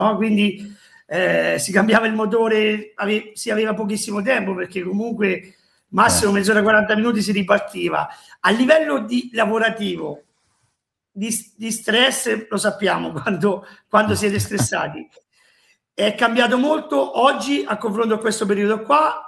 no? Quindi si cambiava il motore, si aveva pochissimo tempo perché comunque massimo mezz'ora 40 minuti si ripartiva. A livello lavorativo, di stress, lo sappiamo quando siete stressati. È cambiato molto oggi a confronto a questo periodo qua?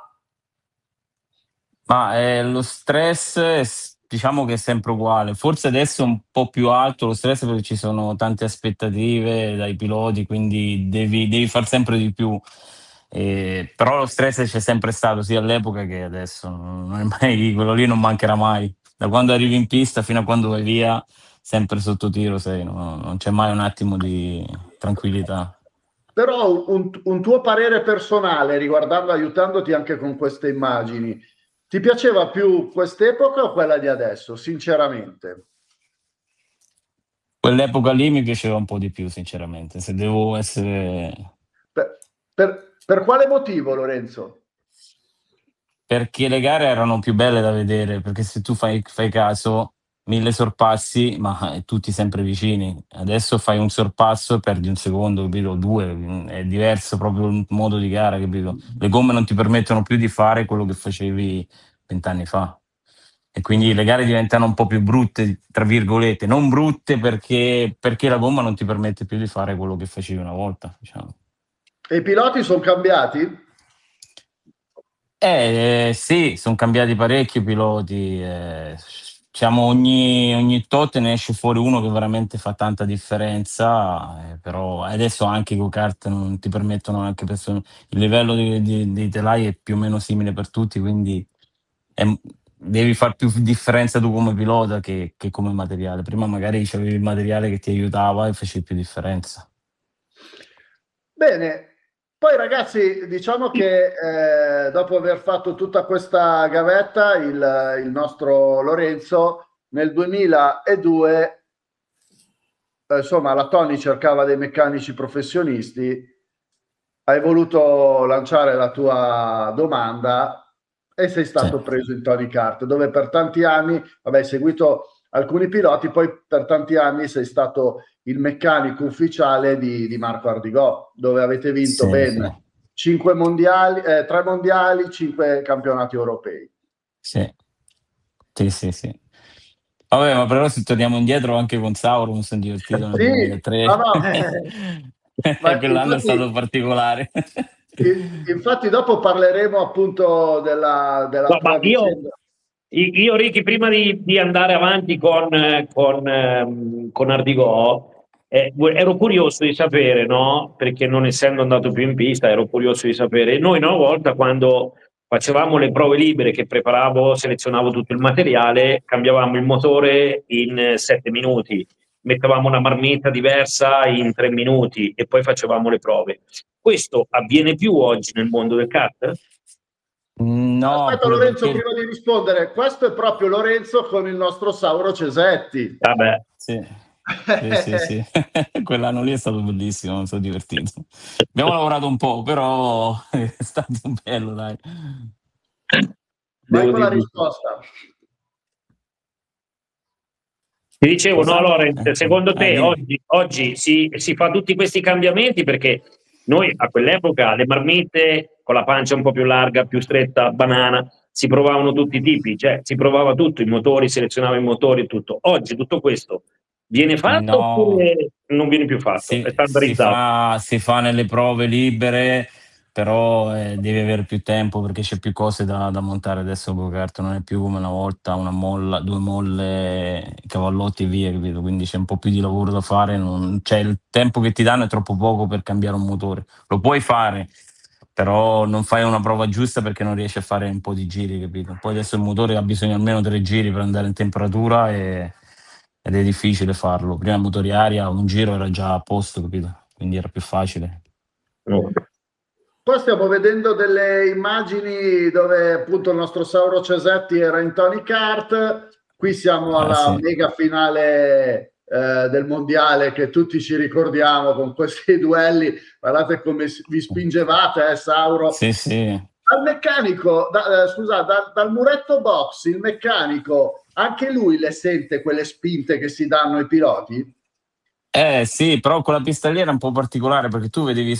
Ma lo stress diciamo che è sempre uguale, forse adesso è un po' più alto lo stress perché ci sono tante aspettative dai piloti, quindi devi far sempre di più. Però lo stress c'è sempre stato sia all'epoca che adesso, non è mai, quello lì non mancherà mai. Da quando arrivi in pista fino a quando vai via, sempre sotto tiro sei, no? Non c'è mai un attimo di tranquillità. Però un tuo parere personale riguardando, aiutandoti anche con queste immagini, ti piaceva più quest'epoca o quella di adesso, sinceramente? Quell'epoca lì mi piaceva un po' di più, sinceramente, se devo essere... Per quale motivo, Lorenzo? Perché le gare erano più belle da vedere, perché se tu fai caso, 1000 sorpassi, ma tutti sempre vicini. Adesso fai un sorpasso e perdi un secondo, capito? Due, è diverso proprio il modo di gara, capito? Le gomme non ti permettono più di fare quello che facevi 20 anni fa. E quindi le gare diventano un po' più brutte, tra virgolette, non brutte perché la gomma non ti permette più di fare quello che facevi una volta, diciamo. E i piloti sono cambiati? Sì, sono cambiati parecchio i piloti. Diciamo ogni tot ne esce fuori uno che veramente fa tanta differenza, però adesso anche i go-kart non ti permettono anche il livello dei telai è più o meno simile per tutti, quindi devi far più differenza tu come pilota che come materiale. Prima magari c'avevi il materiale che ti aiutava e facevi più differenza. Bene, poi ragazzi, diciamo che dopo aver fatto tutta questa gavetta, il nostro Lorenzo nel 2002, insomma, la Tony cercava dei meccanici professionisti, hai voluto lanciare la tua domanda e sei stato preso in Tony Kart, dove per tanti anni, vabbè, hai seguito alcuni piloti, poi per tanti anni sei stato il meccanico ufficiale di Marco Ardigò, dove avete vinto ben 5 mondiali, 3 mondiali, 5 campionati europei. Sì. Vabbè, ma però se torniamo indietro anche con Sauron mi sono divertito nel 2003. Quell'anno è stato particolare. Infatti dopo parleremo appunto della tua vicenda. Io Ricky, prima di andare avanti con Ardigò, ero curioso di sapere, no? Perché non essendo andato più in pista, ero curioso di sapere. Noi una volta quando facevamo le prove libere che preparavo, selezionavo tutto il materiale, cambiavamo il motore in 7 minuti, mettevamo una marmita diversa in 3 minuti e poi facevamo le prove. Questo avviene più oggi nel mondo del kart? No, aspetta Lorenzo, perché... prima di rispondere, questo è proprio Lorenzo con il nostro Sauro Cesetti. Vabbè, sì. Quell'anno lì è stato bellissimo, mi sono divertito. Abbiamo lavorato un po', però è stato bello, dai. Vai con la risposta. Ti dicevo, no, Lorenzo, secondo te oggi si fa tutti questi cambiamenti perché noi a quell'epoca le marmite con la pancia un po' più larga, più stretta, banana, si provavano tutti i tipi, cioè si provava tutto, i motori, selezionava i motori e tutto. Oggi tutto questo viene fatto oppure non viene più fatto? È standardizzato? Si fa nelle prove libere, però devi avere più tempo perché c'è più cose da montare adesso. Il go-kart non è più come una volta, una molla, 2 molle, cavallotti e via, capito? Quindi c'è un po' più di lavoro da fare, cioè il tempo che ti danno è troppo poco per cambiare un motore. Lo puoi fare, però non fai una prova giusta perché non riesci a fare un po' di giri, capito? Poi adesso il motore ha bisogno almeno 3 giri per andare in temperatura ed è difficile farlo. Prima motori aria, un giro era già a posto, capito? Quindi era più facile. Poi stiamo vedendo delle immagini dove appunto il nostro Sauro Cesetti era in Tony Kart. Qui siamo alla mega finale del mondiale che tutti ci ricordiamo con questi duelli. Guardate come vi spingevate, Sauro. Sì. Dal meccanico, dal muretto box, il meccanico, anche lui le sente quelle spinte che si danno ai piloti? Sì, però quella pista lì era un po' particolare perché tu vedevi